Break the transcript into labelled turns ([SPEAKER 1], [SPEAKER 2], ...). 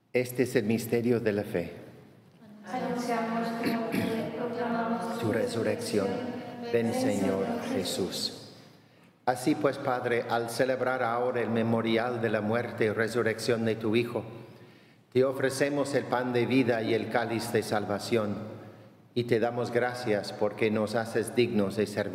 [SPEAKER 1] Este es el misterio de la fe.
[SPEAKER 2] Anunciamos tu muerte, proclamamos
[SPEAKER 1] Tu resurrección. Ven, Señor Jesús. Así pues, Padre, al celebrar ahora el memorial de la muerte y resurrección de tu Hijo, te ofrecemos el pan de vida y el cáliz de salvación, y te damos gracias porque nos haces dignos de servir